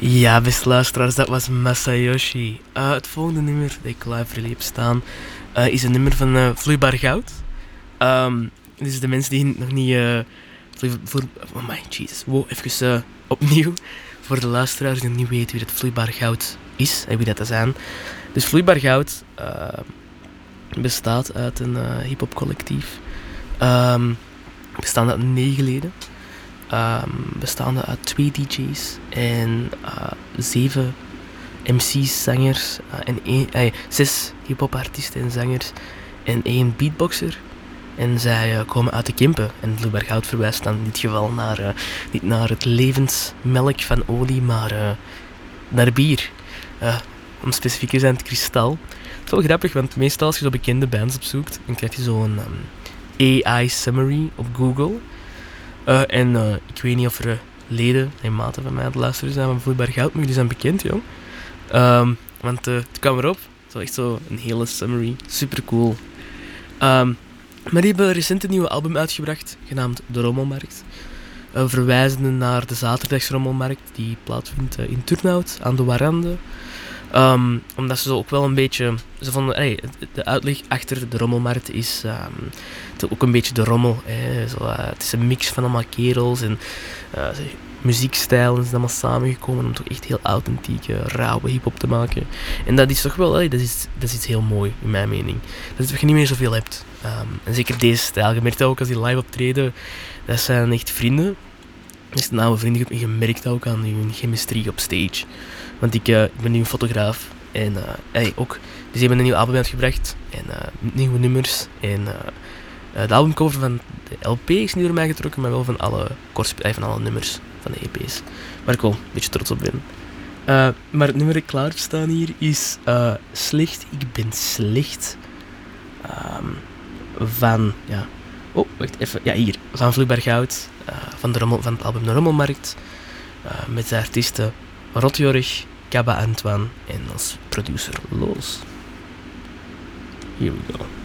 Ja, beste luisteraars, dat was Masayoshi. Het volgende nummer dat ik live voor jullie heb staan is een nummer van Vloeibaar Goud. Dus de mensen die nog niet... oh my Jesus. Wow, even opnieuw. Voor de luisteraars die nog niet weten wie dat Vloeibaar Goud is en wie dat zijn. Dus Vloeibaar Goud bestaat uit een hip-hop collectief. Bestaande uit 9 leden. Bestaande uit 2 DJ's en 7 MC's, zangers en 6 hip-hop artiesten en zangers en 1 beatboxer. En zij komen uit de Kempen. En Vloeibaar Goud verwijst dan in dit geval naar, niet naar het levensmelk van olie, maar naar bier. Om specifieker zijn, het kristal. Het is wel grappig, want meestal als je zo bekende bands opzoekt, dan krijg je zo'n AI summary op Google. Ik weet niet of er leden en maten van mij aan het luisteren zijn van Vloeibaar Goud, maar jullie zijn bekend, jong. Want het kwam erop. Zo echt zo een hele summary. Super cool. Maar die hebben recent een nieuwe album uitgebracht, genaamd De Rommelmarkt. Verwijzende naar de zaterdagsrommelmarkt die plaatsvindt in Turnhout, aan de Warande. Omdat ze zo ook wel een beetje... Ze vonden, de uitleg achter de rommelmarkt is ook een beetje de rommel. Het is een mix van allemaal kerels en muziekstijlen zijn allemaal samengekomen om toch echt heel authentieke, rauwe hip-hop te maken. En dat is toch wel, dat is iets heel mooi in mijn mening. Dat is wat je niet meer zoveel hebt. En zeker deze stijl. Je merkt dat ook als die live optreden, dat zijn echt vrienden. Dat is een oude vriendengroep en je merkt ook aan hun chemistrie op stage. Want ik ben nu een fotograaf en ook. Dus die hebben een nieuw album uitgebracht en nieuwe nummers. En de albumcover van de LP is niet door mij getrokken, maar wel van alle nummers van de EP's. Waar ik wel een beetje trots op ben. Maar het nummer dat ik klaar heb staan hier is Slecht, ik ben slecht. Van, ja... Oh, wacht even. Ja, hier. Van Vloeibaar Goud. Van het album De Rommelmarkt. Met de artiesten Rotjorig, Kaba Antoine en als producer Loos. Here we go.